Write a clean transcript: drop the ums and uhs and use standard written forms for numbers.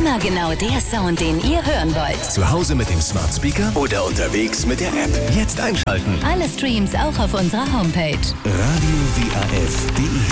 Immer genau der Sound, den ihr hören wollt. Zu Hause mit dem Smart Speaker oder unterwegs mit der App. Jetzt einschalten. Alle Streams auch auf unserer Homepage. Radio WAF.de